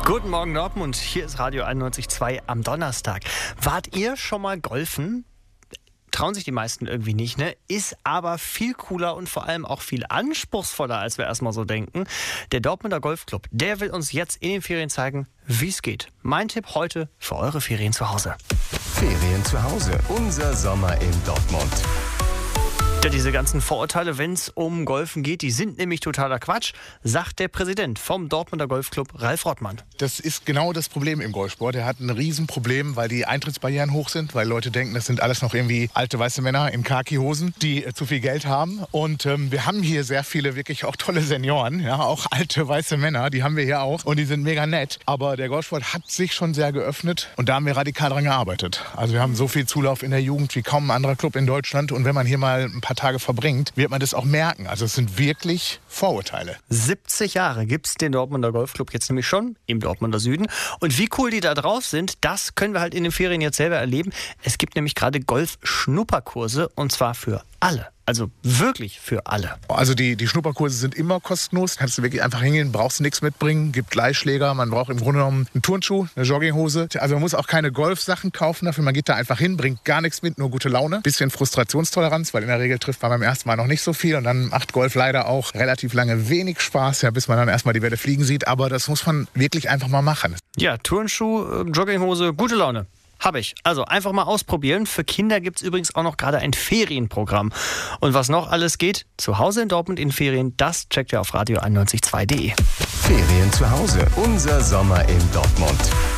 Guten Morgen Dortmund, hier ist Radio 91.2 am Donnerstag. Wart ihr schon mal golfen? Trauen sich die meisten irgendwie nicht, ne? Ist aber viel cooler und vor allem auch viel anspruchsvoller, als wir erstmal so denken. Der Dortmunder Golfclub, der will uns jetzt in den Ferien zeigen, wie es geht. Mein Tipp heute für eure Ferien zu Hause. Ferien zu Hause, unser Sommer in Dortmund. Ja, diese ganzen Vorurteile, wenn es um Golfen geht, die sind nämlich totaler Quatsch, sagt der Präsident vom Dortmunder Golfclub, Ralf Rottmann. Das ist genau das Problem im Golfsport. Er hat ein Riesenproblem, weil die Eintrittsbarrieren hoch sind, weil Leute denken, das sind alles noch irgendwie alte weiße Männer in Khaki-Hosen, die zu viel Geld haben. Und wir haben hier sehr viele wirklich auch tolle Senioren, ja, auch alte weiße Männer, die haben wir hier auch und die sind mega nett. Aber der Golfsport hat sich schon sehr geöffnet und da haben wir radikal dran gearbeitet. Also wir haben so viel Zulauf in der Jugend wie kaum ein anderer Club in Deutschland und wenn man hier mal ein paar Tage verbringt, wird man das auch merken. Also es sind wirklich Vorurteile. 70 Jahre gibt es den Dortmunder Golfclub jetzt nämlich schon im Dortmunder Süden. Und wie cool die da drauf sind, das können wir halt in den Ferien jetzt selber erleben. Es gibt nämlich gerade Golf-Schnupperkurse und zwar für alle. Also wirklich für alle. Also die Schnupperkurse sind immer kostenlos. Kannst du wirklich einfach hingehen, brauchst nichts mitbringen, gibt Gleisschläger, man braucht im Grunde genommen einen Turnschuh, eine Jogginghose. Also man muss auch keine Golfsachen kaufen dafür, man geht da einfach hin, bringt gar nichts mit, nur gute Laune. Bisschen Frustrationstoleranz, weil in der Regel trifft man beim ersten Mal noch nicht so viel und dann macht Golf leider auch relativ lange wenig Spaß, ja, bis man dann erstmal die Bälle fliegen sieht. Aber das muss man wirklich einfach mal machen. Ja, Turnschuh, Jogginghose, gute Laune. Habe ich. Also einfach mal ausprobieren. Für Kinder gibt es übrigens auch noch gerade ein Ferienprogramm. Und was noch alles geht, zu Hause in Dortmund in Ferien, das checkt ihr auf radio91.2.de. Ferien zu Hause, unser Sommer in Dortmund.